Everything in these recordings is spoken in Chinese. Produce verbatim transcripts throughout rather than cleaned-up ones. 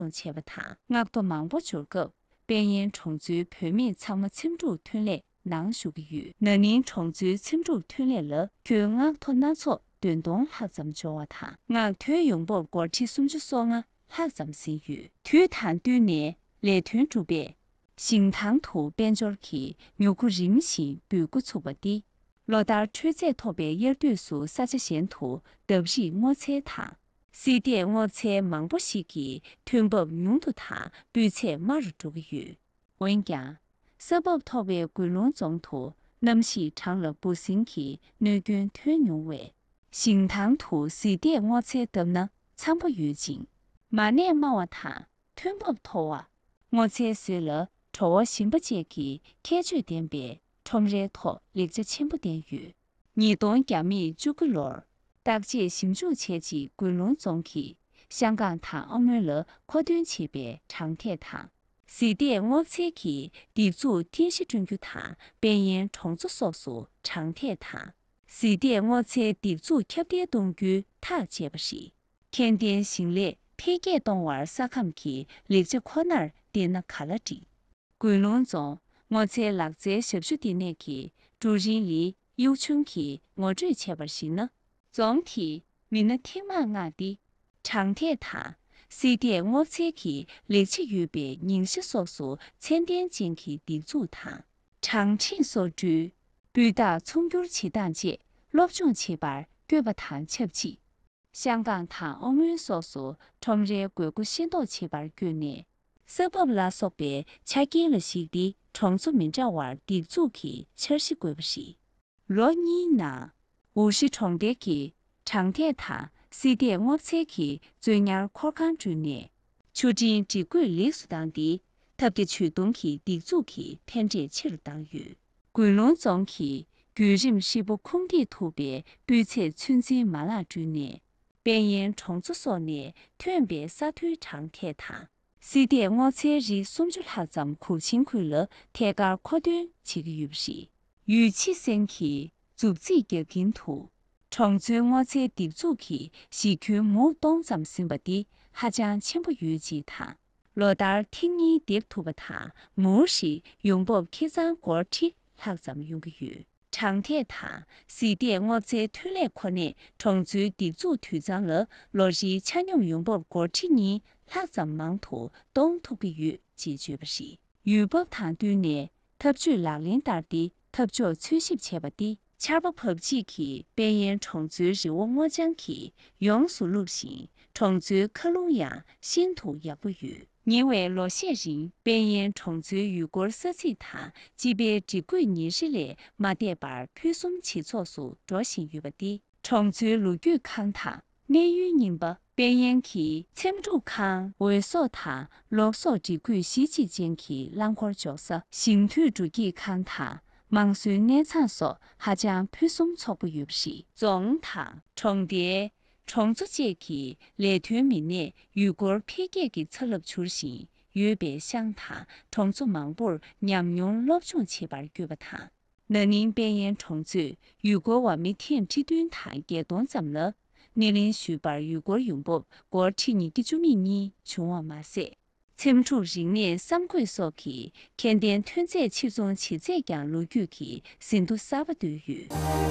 切不他，我多忙不出个，别人重组盘面参么庆祝团嘞，难受个语，那人重组庆祝团嘞了，就我多难错，断动还怎么做他？我团用不过去送去说啊，还怎么是语？团谈对呢，来团主编，新谈图编做起，有个人性不过错不的。老大吹在特别一对数三十线图，都是我猜他。C D我猜忙不西给，全部用到他，并且马上这个月。我跟讲，什么特别归拢总图，那么是长了不星期，内军团用为新唐图 C D我猜的呢，参不预警。马年马我他，全部头啊，我猜算了，朝我心不接给，开出点别。从热头立即千不点语，你懂讲米就个罗，大姐新竹切记归拢总体，香港谈澳门了扩短区别长铁塔，西点我切起地主电视准据塔，边沿重组所属长铁塔，西点我切地主贴点东居塔接不是，看点新列配给动玩啥看起，立即可能点那卡了底，归拢总。我在六在小区的那期，主人里有春期，我最前边是呢。总体民的挺蛮硬的，长铁塔，C D我这期立即预备认识所属，千点进去的主塔，长青所居，北大从九七单节，六中七班，绝不谈七七。香港谈澳门所属，从热国国先到七班九年，什么拉所别，才给了西的。重组民照玩的主体确实贵不是。若你拿五十重叠起长铁塔 C D 我测起最让可看之内，促进只贵历史当地，特别驱动起的主体偏见切入当于归拢总体，个人是不空地图别，并且存在马拉之内，边沿重组所内，特别沙推长铁塔。C D 我测是送出下咱苦辛苦乐，提高扩短这个游戏。预期升起，组织个拼图，重组我测的主体是去某东咱新不的，还将全部预计它。老大听你的图不它，模式用不开展过去，还咱们用个语。长铁塔 C D 我在推来可能重组的主推展了，若是采用用不过去呢？他怎么图东图个语解决不是？预报谈对呢，特注拉领导的，特注出席切不的，且不迫起去，边沿重组是我我讲去，用速路线，重组克隆亚，新图也不语。因为老些人边沿重组如果设计它，即便只归你是来，马迭板配送起措数，着心预不的，重组路具看它，内语人不。边沿起签注看为所他落所只归实际间起浪花角色新推主义看他忙随年场所还将配送错不预示总堂重叠重组节起来推明年如果配给给策略出现预备向他重组忙部让用落中七八个不他能令边沿重组如果我们天这段谈给懂怎么了年龄书本如果用不过去你的主民呢穷我马塞清楚人年三块所起看点团在其中其这样路具起深度三不对于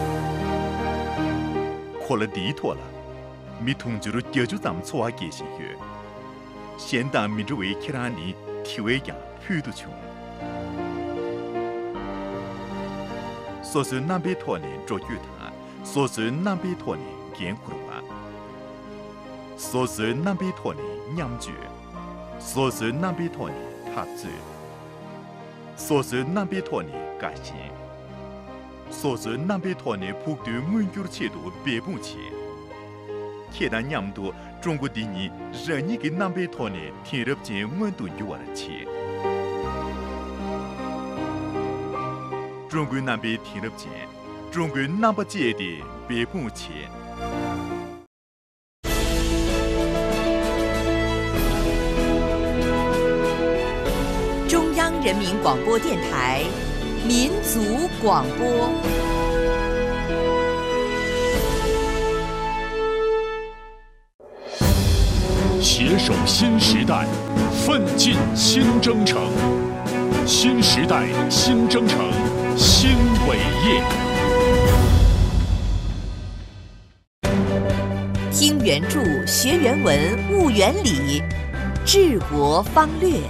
过了地托了米通就是解决咱们错话给些月现当米之为其他你体为样配度穷所是南北托呢做剧团所是南北托呢艰苦吧，所是南北托呢酿酒，所是南北托呢他醉，所是南北托呢改心，所是南北托呢普对满足chế度别不切，现在酿度中国第二人一个南北托呢天入间满足有的切，中国南北天入间，中国南北界的别不切。 中央人民广播电台民族广播。 携手守新时代，奋进新征程。新时代新征程，新伟业。 听原著，学原文，悟原理，治国方略。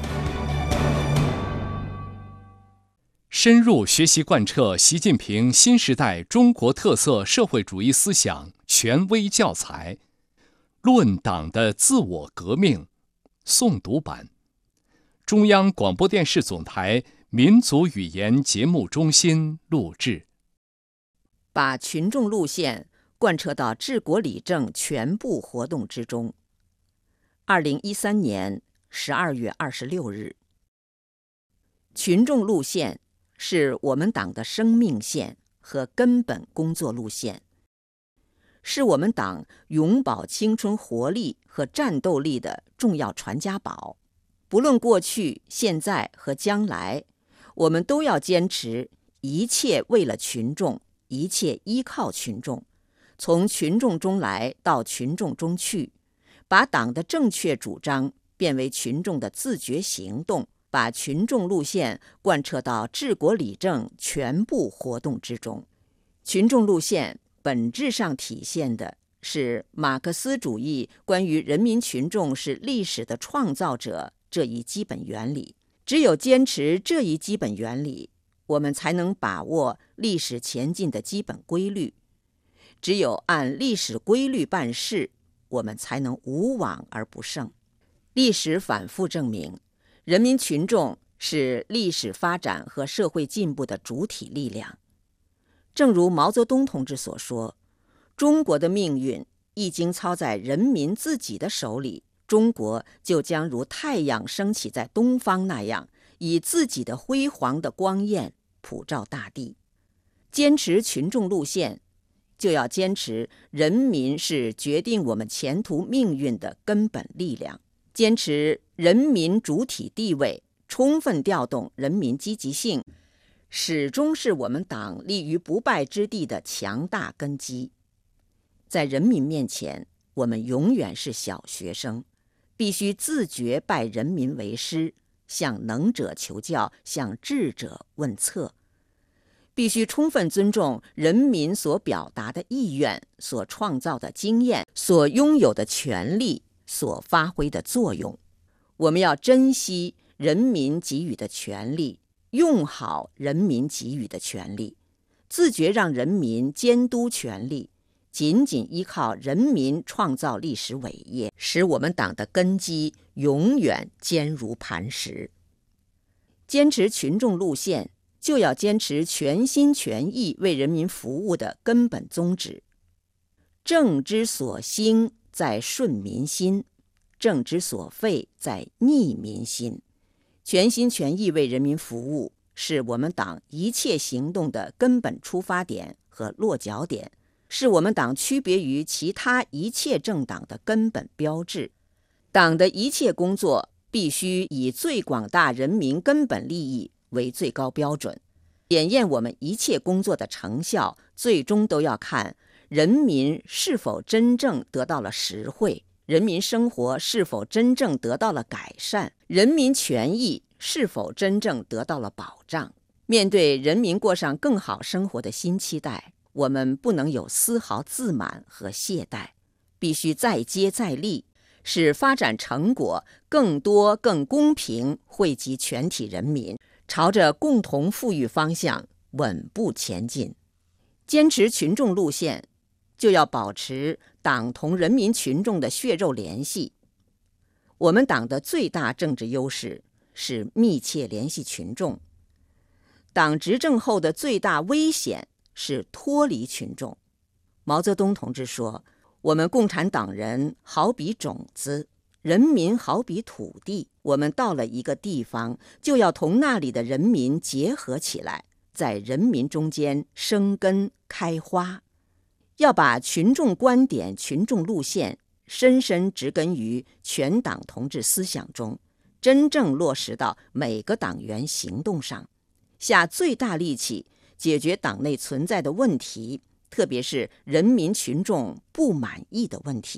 深入学习贯彻习近平新时代中国特色社会主义思想权威教材《论党的自我革命》诵读版，中央广播电视总台民族语言节目中心录制。 把群众路线贯彻到治国理政全部活动之中。二零一三年十二月二十六日，群众路线是我们党的生命线和根本工作路线，是我们党永葆青春活力和战斗力的重要传家宝。不论过去、现在和将来，我们都要坚持一切为了群众，一切依靠群众，从群众中来到群众中去，把党的正确主张变为群众的自觉行动，把群众路线贯彻到治国理政全部活动之中。群众路线本质上体现的是马克思主义关于人民群众是历史的创造者这一基本原理。只有坚持这一基本原理，我们才能把握历史前进的基本规律。只有按历史规律办事，我们才能无往而不胜。历史反复证明，人民群众是历史发展和社会进步的主体力量。正如毛泽东同志所说，中国的命运一经操在人民自己的手里，中国就将如太阳升起在东方那样，以自己的辉煌的光焰普照大地。坚持群众路线，就要坚持人民是决定我们前途命运的根本力量，坚持人民主体地位，充分调动人民积极性，始终是我们党立于不败之地的强大根基。在人民面前，我们永远是小学生，必须自觉拜人民为师，向能者求教，向智者问策。必须充分尊重人民所表达的意愿、所创造的经验、所拥有的权利、所发挥的作用。我们要珍惜人民给予的权利，用好人民给予的权利，自觉让人民监督权力，仅仅依靠人民创造历史伟业，使我们党的根基永远坚如磐石。坚持群众路线，就要坚持全心全意为人民服务的根本宗旨。政之所兴，在顺民心；政之所废，在逆民心。全心全意为人民服务，是我们党一切行动的根本出发点和落脚点，是我们党区别于其他一切政党的根本标志。党的一切工作必须以最广大人民根本利益为最高标准。检验我们一切工作的成效，最终都要看人民是否真正得到了实惠，人民生活是否真正得到了改善，人民权益是否真正得到了保障。面对人民过上更好生活的新期待，我们不能有丝毫自满和懈怠，必须再接再厉，使发展成果更多更公平惠及全体人民，朝着共同富裕方向稳步前进。坚持群众路线，就要保持党同人民群众的血肉联系。我们党的最大政治优势是密切联系群众，党执政后的最大危险是脱离群众。毛泽东同志说，我们共产党人好比种子，人民好比土地，我们到了一个地方，就要同那里的人民结合起来，在人民中间生根开花。要把群众观点、群众路线深深植根于全党同志思想中，真正落实到每个党员行动上，下最大力气解决党内存在的问题，特别是人民群众不满意的问题，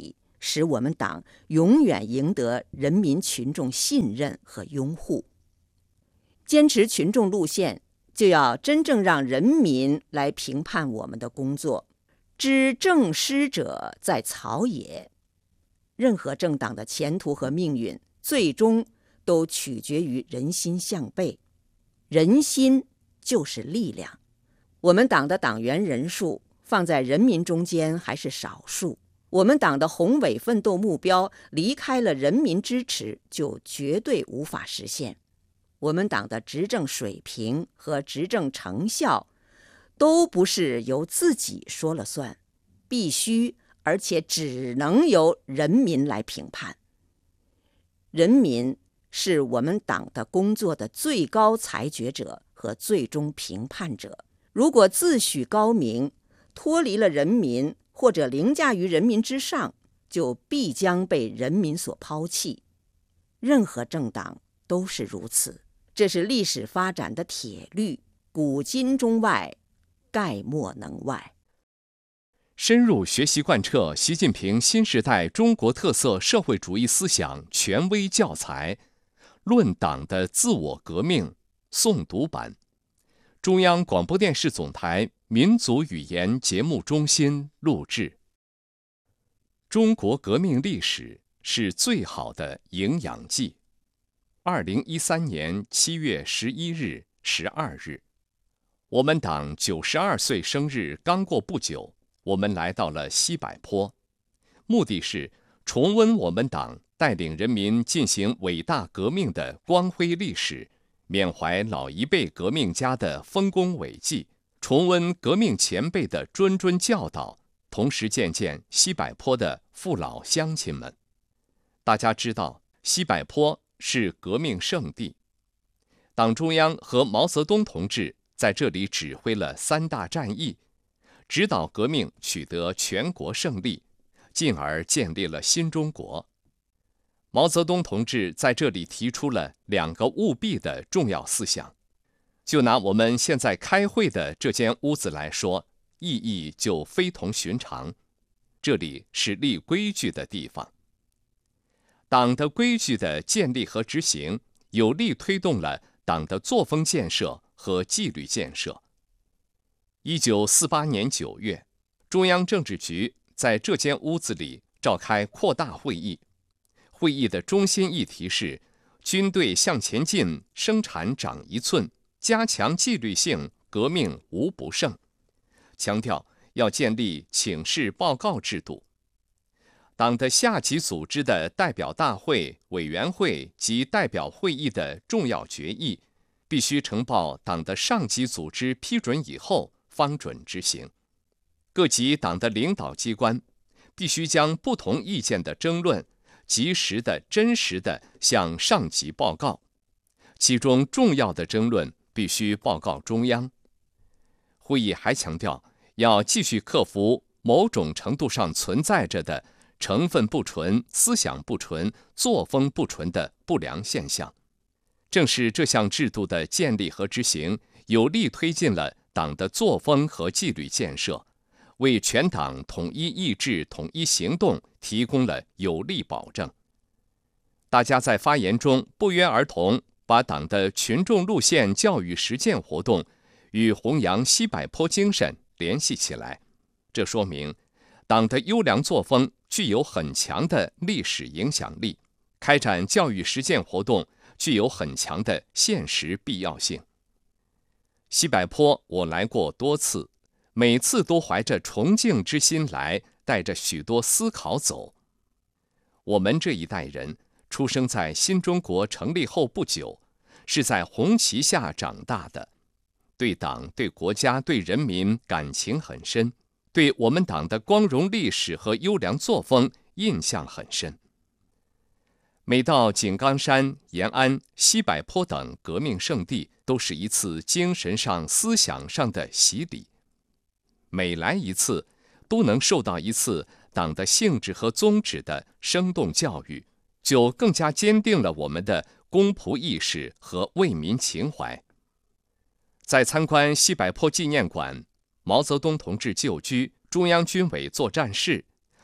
使我们党永远赢得人民群众信任和拥护。坚持群众路线，就要真正让人民来评判我们的工作。知政失者在曹也。任何政党的前途和命运，最终都取决于人心向背。人心就是力量。我们党的党员人数放在人民中间还是少数，我们党的宏伟奋斗目标离开了人民支持，就绝对无法实现。我们党的执政水平和执政成效都不是由自己说了算，必须而且只能由人民来评判。人民是我们党的工作的最高裁决者和最终评判者。如果自诩高明，脱离了人民或者凌驾于人民之上，就必将被人民所抛弃。任何政党都是如此，这是历史发展的铁律，古今中外，概莫能外。 深入学习贯彻习近平新时代中国特色社会主义思想权威教材《论党的自我革命》诵读版，中央广播电视总台民族语言节目中心录制。中国革命历史是最好的营养剂。二零一三年七月十一日、十二日，我们党九十二岁生日刚过不久，我们来到了西柏坡，目的是重温我们党带领人民进行伟大革命的光辉历史，缅怀老一辈革命家的丰功伟绩，重温革命前辈的谆谆教导，同时见见西柏坡的父老乡亲们。大家知道，西柏坡是革命圣地，党中央和毛泽东同志在这里指挥了三大战役，指导革命取得全国胜利，进而建立了新中国。毛泽东同志在这里提出了两个务必的重要思想。就拿我们现在开会的这间屋子来说，意义就非同寻常。这里是立规矩的地方。党的规矩的建立和执行，有力推动了党的作风建设和纪律建设。一九四八年九月，中央政治局在这间屋子里召开扩大会议。会议的中心议题是军队向前进，生产长一寸，加强纪律性，革命无不胜。强调要建立请示报告制度。党的下级组织的代表大会、委员会及代表会议的重要决议，必须呈报党的上级组织批准以后方准执行。各级党的领导机关必须将不同意见的争论及时的、真实的向上级报告，其中重要的争论必须报告中央。会议还强调，要继续克服某种程度上存在着的成分不纯、思想不纯、作风不纯的不良现象。正是这项制度的建立和执行，有力推进了党的作风和纪律建设，为全党统一意志、统一行动提供了有力保证。大家在发言中不约而同把党的群众路线教育实践活动与弘扬西柏坡精神联系起来，这说明党的优良作风具有很强的历史影响力，开展教育实践活动具有很强的现实必要性。西柏坡我来过多次，每次都怀着崇敬之心来，带着许多思考走。我们这一代人出生在新中国成立后不久，是在红旗下长大的，对党、对国家、对人民感情很深，对我们党的光荣历史和优良作风印象很深。每到井冈山、延安、西柏坡等革命圣地，都是一次精神上、思想上的洗礼。每来一次，都能受到一次党的性质和宗旨的生动教育，就更加坚定了我们的公仆意识和为民情怀。在参观西柏坡纪念馆、毛泽东同志旧居、中央军委作战室、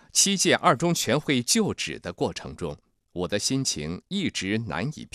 七届二中全会就职的过程中，我的心情一直难以平